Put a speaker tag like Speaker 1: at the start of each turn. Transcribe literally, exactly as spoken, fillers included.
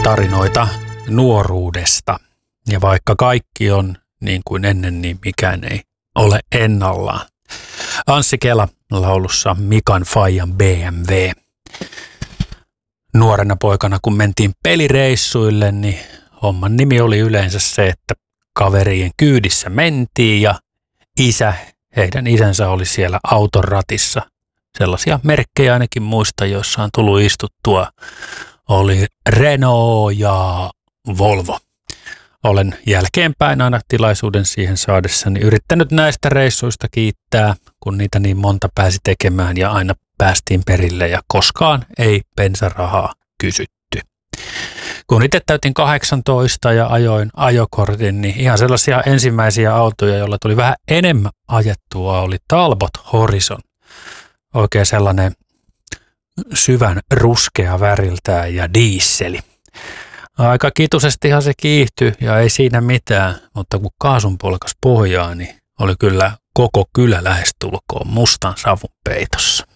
Speaker 1: tarinoita nuoruudesta. Ja vaikka kaikki on niin kuin ennen, niin mikään ei ole ennallaan. Anssi Kela laulussa Mikan Faijan B M W. Nuorena poikana, kun mentiin pelireissuille, niin homman nimi oli yleensä se, että kaverien kyydissä mentiin ja isä, heidän isänsä oli siellä auton ratissa. Sellaisia merkkejä ainakin muista, joissa on tullut istuttua. Oli Renault ja Volvo. Olen jälkeenpäin aina tilaisuuden siihen saadessani yrittänyt näistä reissuista kiittää, kun niitä niin monta pääsi tekemään ja aina päästiin perille ja koskaan ei bensarahaa kysytty. Kun itse täytin kahdeksantoista ja ajoin ajokortin, niin ihan sellaisia ensimmäisiä autoja, joilla tuli vähän enemmän ajettua, oli Talbot Horizon. Oikein sellainen syvän ruskea väriltään ja diisseli. Aika kituisestihan se kiihtyi ja ei siinä mitään, mutta kun kaasun polkas pohjaa, niin oli kyllä koko kylä lähestulkoon mustan savun peitossa.